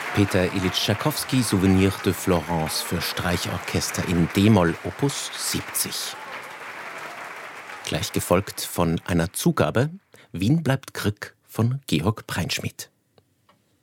Peter Ilyich Tschaikowski, Souvenir de Florence für Streichorchester in d-Moll, Opus 70. Gleich gefolgt von einer Zugabe, Wien bleibt Krick von Georg Breinschmidt.